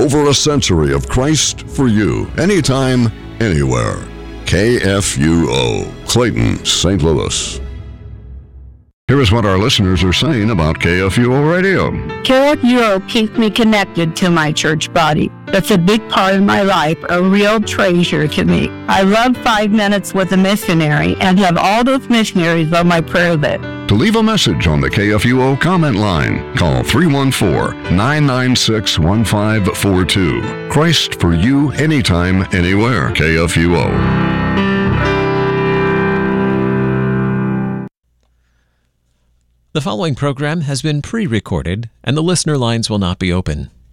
Over a century of Christ for you, anytime, anywhere. KFUO, Clayton, St. Louis. Here is what our listeners are saying about KFUO Radio. KFUO keeps me connected to my church body. That's a big part of my life, a real treasure to me. I love 5 Minutes with a Missionary and have all those missionaries on my prayer list. To leave a message on the KFUO comment line, call 314-996-1542. Christ for you, anytime, anywhere. KFUO. The following program has been pre-recorded and the listener lines will not be open.